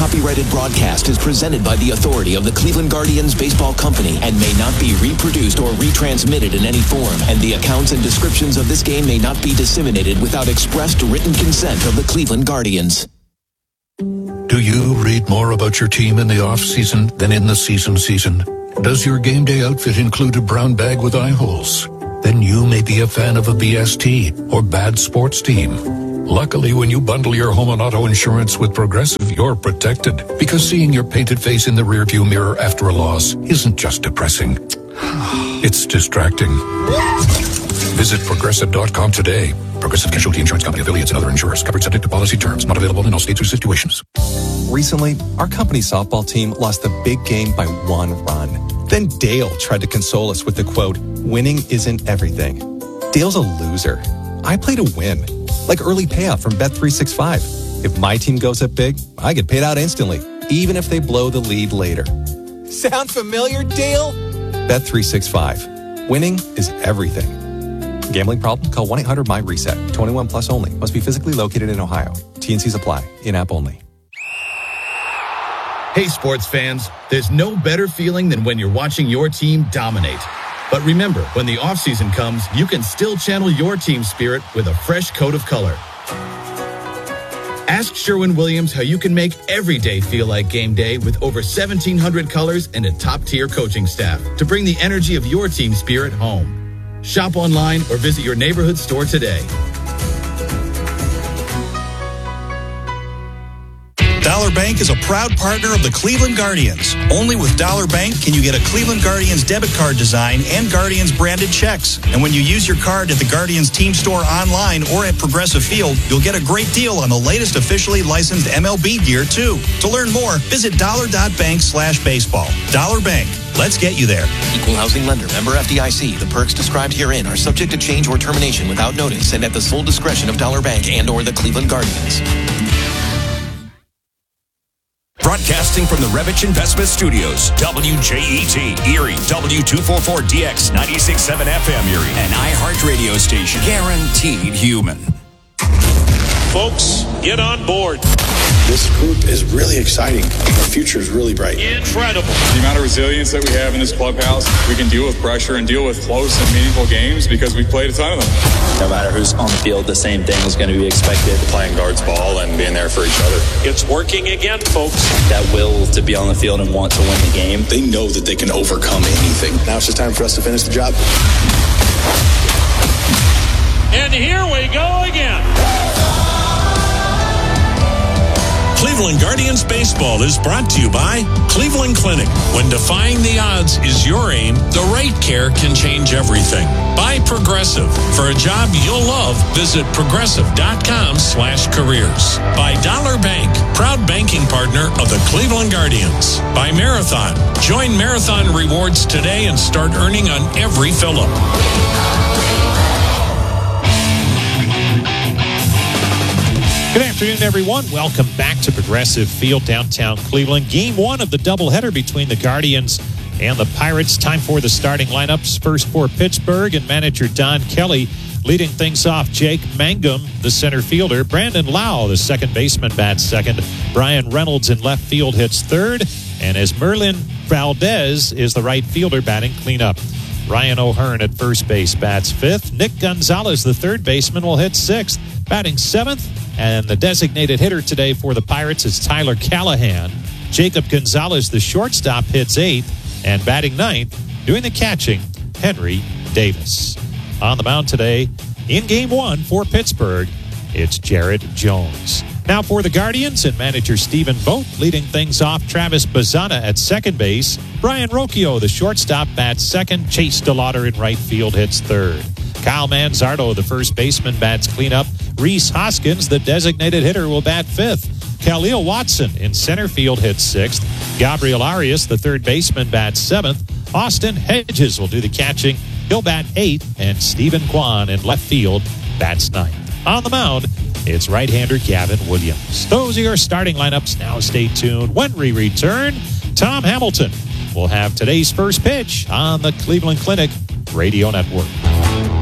copyrighted broadcast is presented by the authority of the Cleveland Guardians Baseball Company and may not be reproduced or retransmitted in any form. And the accounts and descriptions of this game may not be disseminated without expressed written consent of the Cleveland Guardians. Do you read more about your team in the off-season than in the season? Does your game day outfit include a brown bag with eye holes? Then you may be a fan of a BST or bad sports team. Luckily, when you bundle your home and auto insurance with Progressive, you're protected. Because seeing your painted face in the rearview mirror after a loss isn't just depressing. It's distracting. Visit Progressive.com today. Progressive Casualty Insurance Company, affiliates, and other insurers. Covered subject to policy terms. Not available in all states or situations. Recently, our company softball team lost the big game by 1 run. Then Dale tried to console us with the quote, "Winning isn't everything." Dale's a loser. I play to win. Like early payout from Bet365. If my team goes up big, I get paid out instantly, even if they blow the lead later. Sound familiar, Dale? Bet365. Winning is everything. Gambling problem? Call 1-800-MY-RESET. 21 plus only. Must be physically located in Ohio. T&Cs apply. In-app only. Hey, sports fans. There's no better feeling than when you're watching your team dominate. But remember, when the offseason comes, you can still channel your team spirit with a fresh coat of color. Ask Sherwin-Williams how you can make every day feel like game day with over 1,700 colors and a top-tier coaching staff to bring the energy of your team spirit home. Shop online or visit your neighborhood store today. Dollar Bank is a proud partner of the Cleveland Guardians. Only with Dollar Bank can you get a Cleveland Guardians debit card design and Guardians branded checks. And when you use your card at the Guardians team store online or at Progressive Field, you'll get a great deal on the latest officially licensed MLB gear, too. To learn more, visit dollar.bank/baseball. Dollar Bank. Let's get you there. Equal housing lender. Member FDIC. The perks described herein are subject to change or termination without notice and at the sole discretion of Dollar Bank and or the Cleveland Guardians. Broadcasting from the Revich Investment Studios, WJET, Erie, W244DX, 96.7 FM, Erie, an iHeart radio station, guaranteed human. Folks, get on board. This group is really exciting. Our future is really bright. Incredible. The amount of resilience that we have in this clubhouse, we can deal with pressure and deal with close and meaningful games because we've played a ton of them. No matter who's on the field, the same thing is going to be expected. Playing guards ball and being there for each other. It's working again, folks. That will to be on the field and want to win the game. They know that they can overcome anything. Now it's just time for us to finish the job. And here we go again. Cleveland Guardians Baseball is brought to you by Cleveland Clinic. When defying the odds is your aim, the right care can change everything. By Progressive. For a job you'll love, visit progressive.com/careers. By Dollar Bank, proud banking partner of the Cleveland Guardians. By Marathon. Join Marathon Rewards today and start earning on every fill-up. Good afternoon, everyone. Welcome back to Progressive Field, downtown Cleveland. Game 1 of the doubleheader between the Guardians and the Pirates. Time for the starting lineups. First for Pittsburgh and manager Don Kelly. Leading things off, Jake Mangum, the center fielder. Brandon Lau, the second baseman, bats second. Brian Reynolds in left field hits third. And as Merlin Valdez is the right fielder, batting cleanup. Ryan O'Hearn at first base bats fifth. Nick Gonzalez, the third baseman, will hit sixth, batting seventh. And the designated hitter today for the Pirates is Tyler Callahan. Jacob Gonzalez, the shortstop, hits eighth. And batting ninth, doing the catching, Henry Davis. On the mound today, in Game 1 for Pittsburgh, it's Jared Jones. Now for the Guardians and manager Stephen Vogt, leading things off, Travis Bazzana at second base. Brian Rocchio, the shortstop, bats second. Chase DeLauder in right field hits third. Kyle Manzardo, the first baseman, bats cleanup. Reese Hoskins, the designated hitter, will bat fifth. Khalil Watson in center field hits sixth. Gabriel Arias, the third baseman, bats seventh. Austin Hedges will do the catching. He'll bat eighth. And Stephen Kwan in left field bats ninth. On the mound, it's right-hander Gavin Williams. Those are your starting lineups. Now stay tuned. When we return, Tom Hamilton will have today's first pitch on the Cleveland Clinic Radio Network.